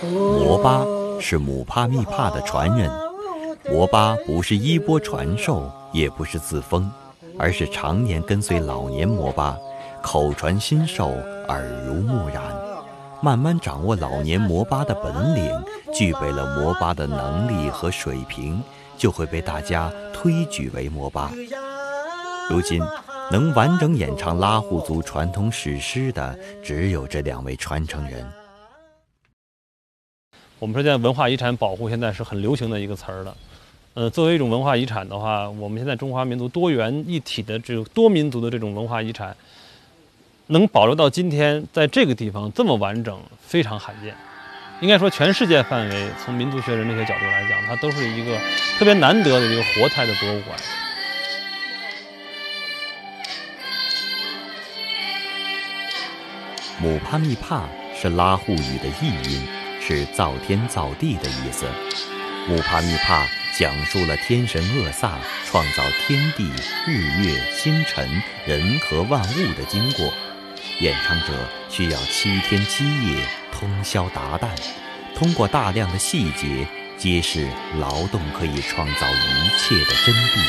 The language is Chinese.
摩巴是姆帕密帕的传人。摩巴不是衣钵传授，也不是自封，而是常年跟随老年摩巴，口传心授，耳濡目染，慢慢掌握老年摩巴的本领，具备了摩巴的能力和水平，就会被大家推举为摩巴。如今能完整演唱拉祜族传统史诗的，只有这2位传承人。 我们说现在文化遗产保护现在是很流行的一个词儿了。作为一种文化遗产的话，我们现在中华民族多元一体的这个多民族的这种文化遗产，能保留到今天，在这个地方这么完整，非常罕见。应该说，全世界范围，从民族学、人类学角度来讲，它都是一个特别难得的一个活态的博物馆。 姆帕密帕是拉祜语的译音，是造天造地的意思。姆帕密帕讲述了天神厄萨创造天地、日月、星辰、人和万物的经过。演唱者需要7天7夜通宵达旦，通过大量的细节揭示劳动可以创造一切的真谛。